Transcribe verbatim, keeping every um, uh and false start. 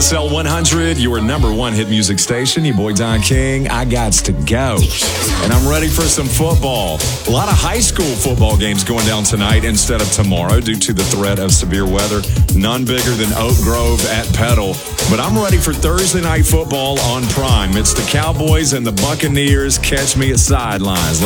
S L one hundred, your number one hit music station. Your boy Don King. I gots to go. And I'm ready for some football. A lot of high school football games going down tonight instead of tomorrow due to the threat of severe weather. None bigger than Oak Grove at Petal. But I'm ready for Thursday night football on Prime. It's the Cowboys and the Buccaneers. Catch me at sidelines.